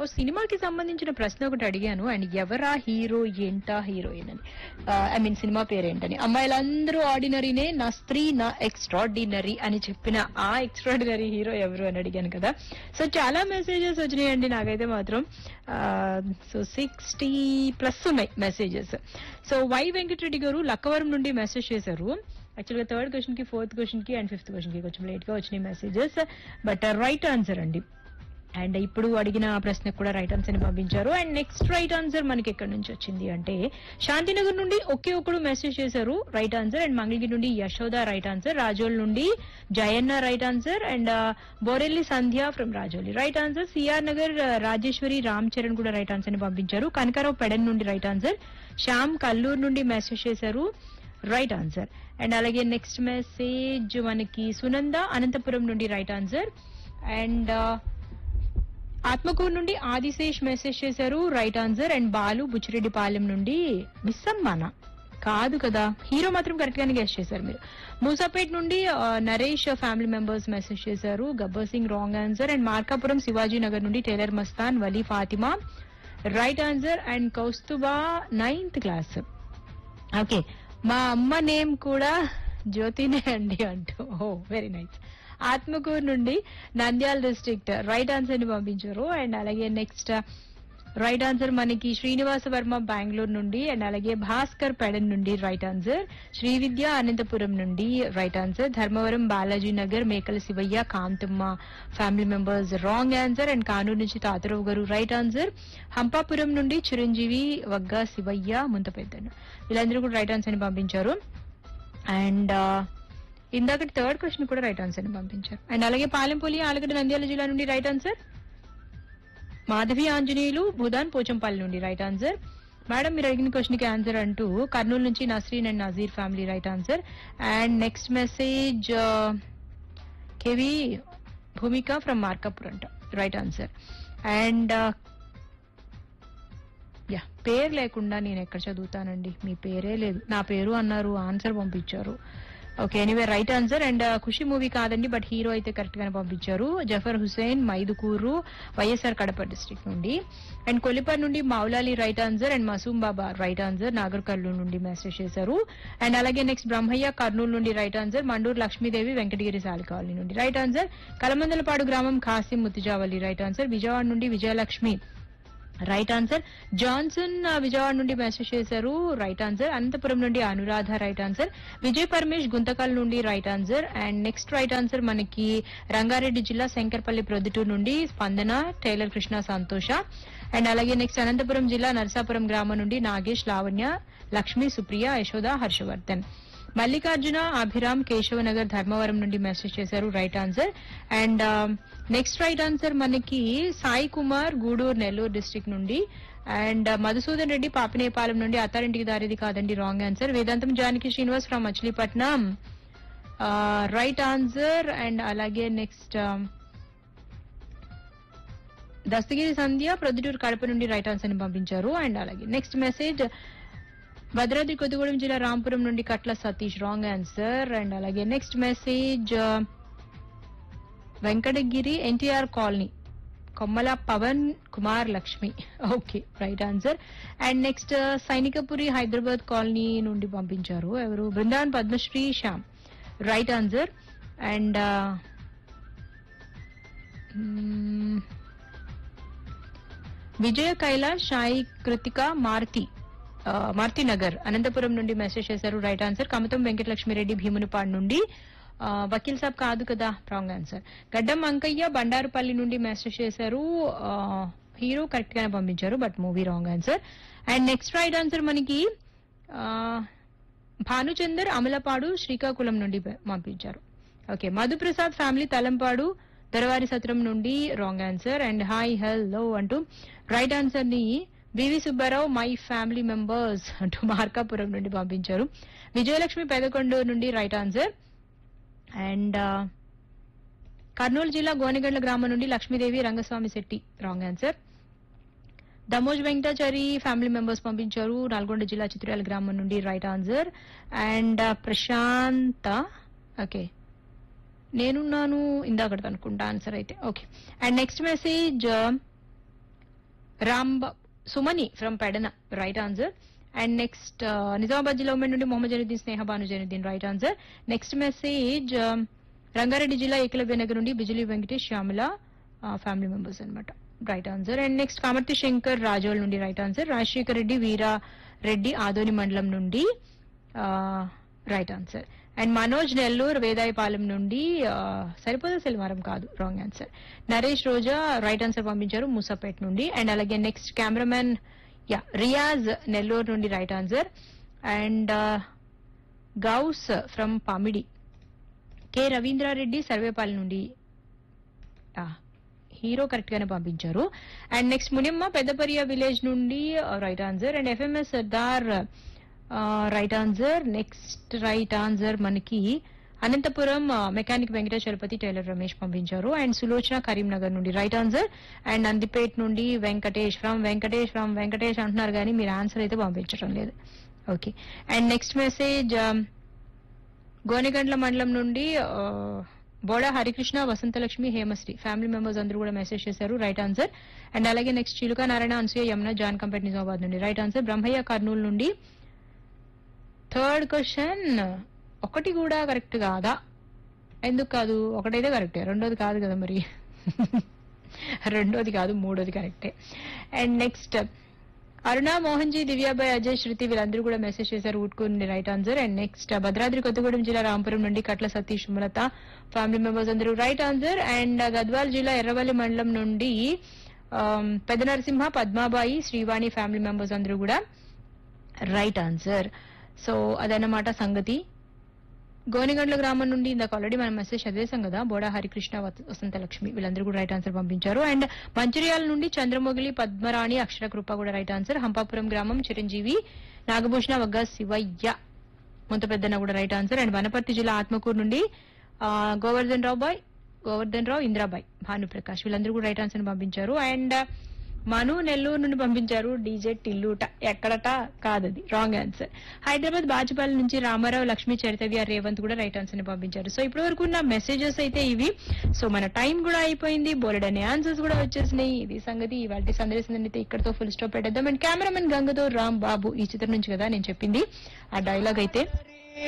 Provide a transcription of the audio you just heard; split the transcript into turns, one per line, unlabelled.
ఒక సినిమాకి సంబంధించిన ప్రశ్న ఒకటి అడిగాను అండ్ ఎవరా హీరో ఏంటా హీరోయిన్ అని ఐ మీన్ సినిమా పేరేంటని. అమ్మాయిలందరూ ఆర్డినరీనే, నా స్త్రీ నా ఎక్స్ట్రాడినరీ అని చెప్పిన ఆ ఎక్స్ట్రాడినరీ హీరో ఎవరు అని అడిగాను కదా. సో చాలా మెసేజెస్ వచ్చినాయండి నాకైతే మాత్రం. సో 60+ ఉన్నాయి మెసేజెస్. సో వై వెంకటరెడ్డి గారు లక్కవరం నుండి మెసేజ్ చేశారు. యాక్చువల్గా థర్డ్ క్వశ్చన్ కి, ఫోర్త్ క్వశ్చన్ కి అండ్ ఫిఫ్త్ క్వశ్చన్ కి కొంచెం లేట్ గా వచ్చినాయి మెసేజెస్, బట్ రైట్ ఆన్సర్ అండి. అండ్ ఇప్పుడు అడిగిన ప్రశ్నకు కూడా రైట్ ఆన్సర్ ని పంపించారు. అండ్ నెక్స్ట్ రైట్ ఆన్సర్ మనకి ఎక్కడి నుంచి వచ్చింది అంటే శాంతినగర్ నుండి ఒకే ఒకడు మెసేజ్ చేశారు రైట్ ఆన్సర్. అండ్ మంగళగిరి నుండి యశోద రైట్ ఆన్సర్, రాజోల్ నుండి Jayanna right answer, and Borelli Sandhya from Rajoli right answer, CR Nagar Rajeshwari Ram Charan కూడా రైట్ ఆన్సర్ ని పంపించారు. కనకారావు పెడన్ నుండి రైట్ ఆన్సర్, శ్యామ్ కల్లూరు నుండి మెసేజ్ చేశారు రైట్ ఆన్సర్. అండ్ అలాగే నెక్స్ట్ మెసేజ్ మనకి సునంద అనంతపురం నుండి రైట్ ఆన్సర్. అండ్ ఆత్మకూరు నుండి ఆదిశేష్ మెసేజ్ చేశారు right answer. And Balu Buchireddypalem నుండి మిస్సమ్మానా కాదు కదా, హీరో మాత్రం కరెక్ట్ గానే గెస్ చేశారు మీరు. మూసాపేట్ నుండి నరేష్ ఫ్యామిలీ మెంబర్స్ మెసేజ్ చేశారు, Gabbar Singh wrong answer. And Markapuram Shivaji Nagar నుండి tailor Mastan Vali Fatima right answer. And Kaustubha 9th class. Okay, మా అమ్మ నేమ్ కూడా జ్యోతినే అండి అంటూ, ఓ వెరీ నైస్. ఆత్మకూరు నుండి నంద్యాల డిస్ట్రిక్ట్ రైట్ ఆన్సర్ ని పంపించారు. అండ్ అలాగే నెక్స్ట్ రైట్ ఆన్సర్ మనకి శ్రీనివాస వర్మ బెంగళూరు నుండి, అండ్ అలాగే భాస్కర్ పెడన్ నుండి రైట్ ఆన్సర్, శ్రీవిద్య అనంతపురం నుండి రైట్ ఆన్సర్, ధర్మవరం బాలాజీ నగర్ మేకల Shivayya Kanthamma family members wrong answer. And Kanuru నుంచి తాతరావు గారు రైట్ ఆన్సర్, హంపాపురం నుండి చిరంజీవి వగ్గా శివయ్య ముంతపెద్దన్న వీళ్ళందరూ కూడా రైట్ ఆన్సర్ ని పంపించారు. అండ్ ఇందాక థర్డ్ క్వశ్చన్ కూడా రైట్ ఆన్సర్ ని పంపించారు. అండ్ అలాగే పాలెంపల్లి ఆలగడ్డ నంద్యాల జిల్లా నుండి రైట్ ఆన్సర్, మాధవి ఆంజనేయులు భూదాన్ పోచంపల్లి నుండి రైట్ ఆన్సర్. మేడం మీరు అడిగిన క్వశ్చన్ కి ఆన్సర్ అంటూ కర్నూలు నుంచి Nasreen and Nazir family right answer. And next message KV Bhumika from Markapur అంట రైట్ ఆన్సర్. అండ్ యా పేరు లేకుండా నేను ఎక్కడ చదువుతానండి, మీ పేరే లేదు, నా పేరు అన్నారు ఆన్సర్ పంపించారు. Okay anyway right answer. And Kushi movie కాదండి బట్ హీరో అయితే కరెక్ట్ గానే పంపించారు. జఫర్ హుసేన్ మైదుకూరు వైఎస్ఆర్ కడప డిస్ట్రిక్ట్ నుండి. అండ్ కొలిపర్ నుండి Moula Ali right answer. And Masoom Baba right answer, Nagar Kurnool నుండి మెసేజ్ చేశారు. అండ్ అలాగే నెక్స్ట్ బ్రహ్మయ్య కర్నూలు నుండి రైట్ ఆన్సర్, మండూరు లక్ష్మీదేవి వెంకటగిరి సాలికాలనీ నుండి రైట్ ఆన్సర్, కలమందలపాడు గ్రామం ఖాసిం ముత్తుజావల్లి రైట్ ఆన్సర్, విజయవాడ నుండి Vijayalakshmi right answer, Johnson Vijayawada నుండి మెసేజ్ చేశారు రైట్ ఆన్సర్, అనంతపురం నుండి అనురాధ రైట్ ఆన్సర్, విజయ్ పరమేష్ గుంతకల్ నుండి right answer. And next right answer మనకి రంగారెడ్డి జిల్లా శంకర్పల్లి ప్రొద్దుటూరు నుండి స్పందన టైలర్ కృష్ణ సంతోష. అండ్ అలాగే నెక్స్ట్ అనంతపురం జిల్లా నరసాపురం గ్రామం నుండి నాగేష్ లావణ్య లక్ష్మి సుప్రియ యశోద హర్షవర్ధన్. మల్లికార్జున అభిరామ్ కేశవనగర్ ధర్మవరం నుండి మెసేజ్ చేశారు right answer. And next right answer మనకి సాయి కుమార్ గూడూరు నెల్లూరు డిస్ట్రిక్ట్ నుండి. అండ్ మధుసూదన్ రెడ్డి పాపినేపాలెం నుండి అత్తారింటికి దారిది కాదండి wrong answer, Vedantam Janaki Srinivas from Machilipatnam right answer. And అలాగే నెక్స్ట్ దస్తగిరి సంధ్య ప్రొద్దుటూరు కడప నుండి రైట్ ఆన్సర్ ని పంపించారు. అండ్ అలాగే నెక్స్ట్ మెసేజ్ భద్రాద్రి కొత్తగూడెం జిల్లా రాంపురం నుండి కట్ల సతీష్ రాంగ్ ఆన్సర్. అండ్ అలాగే next message Venkatagiri NTR colony కొమ్మల Pawan Kumar Lakshmi okay right answer. And next Sainikpuri Hyderabad colony నుండి పంపించారు ఎవరు, Brindavan Padmashri Shyam right answer. And విజయ కైలాష్ సాయి కృతిక మారుతి నగర్ అనంతపురం నుండి మెసేజ్ చేశారు రైట్ ఆన్సర్, కమతం వెంకటలక్ష్మిరెడ్డి భీమునిపాడు నుండి వకీల్ సాబ్ కాదు కదా రాంగ్ ఆన్సర్, గడ్డం అంకయ్య బండారుపల్లి నుండి మెసేజ్ చేశారు హీరో కరెక్ట్ గానే పంపించారు but movie wrong answer. And next right answer మనకి భానుచందర్ అమలపాడు శ్రీకాకుళం నుండి పంపించారు. ఓకే మధుప్రసాద్ ఫ్యామిలీ తలంపాడు దొరవారి సత్రం నుండి wrong answer. And hi hello అంటూ రైట్ ఆన్సర్ ని వివి సుబ్బారావు మై ఫ్యామిలీ మెంబర్స్ అంటూ మార్కాపురం నుండి పంపించారు. విజయలక్ష్మి పెదకొండూరు నుండి రైట్ ఆన్సర్. అండ్ కర్నూలు జిల్లా గోనెగండ్ల గ్రామం నుండి Lakshmidevi Rangaswamy Shetty wrong answer. దమోజ్ Venkatachari family members పంపించారు నల్గొండ జిల్లా చిత్రాల గ్రామం నుండి రైట్ ఆన్సర్. అండ్ ప్రశాంత ఓకే నేనున్నాను ఇందాకటి అనుకుంటా ఆన్సర్ అయితే okay. And next message సుమని from Pedana, right answer. And next Nizamabad జిల్లా ఉమెన్ నుండి మొహమ్మద్ జైనుద్దీన్, స్నేహ Bhanu Zainuddin, right answer. Next message Rangareddy జిల్లా ఏకలవ్య నగర్ నుండి బిజిలీ వెంకటేష్, శ్యామల ఫ్యామిలీ మెంబర్స్ అన్నమాట, right answer. And next Kamarthi Shankar Razole నుండి, రైట్ ఆన్సర్. రాజశేఖర్ రెడ్డి, వీరా రెడ్డి ఆదోని మండలం నుండి, right answer. And Manoj Nellore Vedayapalem నుండి సరిపోదా సెల్వారం కాదు, రాంగ్ ఆన్సర్. నరేష్ రోజా రైట్ ఆన్సర్ పంపించారు మూసాపేట్ నుండి. అండ్ అలాగే నెక్స్ట్ కెమెరామెన్ రియాజ్ నెల్లూరు నుండి, right answer. And Ghouse from Pamidi, K Ravindra Reddy సర్వేపాలెం నుండి, హీరో కరెక్ట్ గానే పంపించారు. And next Munimma Peddapariya village నుండి, right answer. And FMS Sardar, right answer. Next right answer మనకి అనంతపురం మెకానిక్ వెంకటేశ్వరపతి, టైలర్ రమేష్ పంపించారు. అండ్ సులోచన కరీంనగర్ నుండి, రైట్ ఆన్సర్. అండ్ నందిపేట్ నుండి వెంకటేష్ ఫ్రమ్ వెంకటేష్ అంటున్నారు కానీ మీరు ఆన్సర్ అయితే పంపించడం లేదు. Okay. And next message Gonegandla మండలం నుండి బోడా హరికృష్ణ, వసంతలక్ష్మి, హేమశ్రీ ఫ్యామిలీ మెంబర్స్ అందరూ కూడా మెసేజ్ చేశారు, రైట్ ఆన్సర్. అండ్ అలాగే నెక్స్ట్ చిలుక నారాయణ, అనసూయ, యమున, జాన్ కంపేట్ నిజామాబాద్ నుండి, రైట్ ఆన్సర్. బ్రహ్మయ్య కర్నూలు నుండి. థర్డ్ క్వశ్చన్ ఒకటి కూడా కరెక్ట్ కాదా? ఎందుకు కాదు? ఒకటైతే కరెక్టే, రెండోది కాదు కదా మరి. రెండోది కాదు, మూడోది కరెక్టే. అండ్ నెక్స్ట్ అరుణ, మోహన్జీ, దివ్యాబాయ్, అజయ్, శృతి వీళ్ళందరూ కూడా మెసేజ్ చేశారు ఊట్కూరు నుండి, right answer. And next Bhadradri Kothagudem జిల్లా రాంపురం నుండి కట్ల సతీష్, సుమలత ఫ్యామిలీ మెంబర్స్ అందరూ, రైట్ ఆన్సర్. అండ్ గద్వాల్ జిల్లా ఎర్రవల్లి మండలం నుండి పెద్ద నరసింహ, పద్మాబాయి, శ్రీవాణి ఫ్యామిలీ మెంబర్స్ అందరూ కూడా, రైట్ ఆన్సర్. సో అదన్నమాట సంగతి. గోనిగండ్ల గ్రామం నుండి ఇందాక ఆల్రెడీ మనం మెసేజ్ చదివేశాం కదా, బోడా హరికృష్ణ, వసంతలక్ష్మి వీళ్ళందరూ కూడా రైట్ ఆన్సర్ పంపించారు. అండ్ మంచిర్యాల నుండి చంద్రమొగిలి, పద్మరాణి, అక్షర కృప కూడా రైట్ ఆన్సర్. హంపాపురం గ్రామం చిరంజీవి, నాగభూషణ, వగ్గ శివయ్య, ముంత పెద్దన్న కూడా రైట్ ఆన్సర్. అండ్ వనపర్తి జిల్లా ఆత్మకూరు నుండి గోవర్ధన్ రావు, ఇంద్రాబాయ్, భానుప్రకాష్ వీళ్ళందరూ కూడా రైట్ ఆన్సర్ పంపించారు. అండ్ మను నెల్లూరు నుండి పంపించారు, డీజే టిల్లుట, ఎక్కడట కాదది, రాంగ్ ఆన్సర్. హైదరాబాద్ బాచుపల్లి నుంచి రామారావు, లక్ష్మీ, చరితవ్య, రేవంత్ కూడా రైట్ ఆన్సర్ ని పంపించారు. సో ఇప్పటి వరకు ఉన్న మెసేజెస్ అయితే ఇవి. సో మన టైం కూడా అయిపోయింది, బోలెడని ఆన్సర్స్ కూడా వచ్చేసినాయి. ఇది సంగతి. ఇవాళ సందేశం అయితే ఇక్కడతో ఫుల్ స్టాప్ పెట్టేద్దాం. అండ్ కెమెరామెన్ గంగతో రామ్ బాబు ఈ చిత్రం నుంచి కదా నేను చెప్పింది ఆ డైలాగ్ అయితే.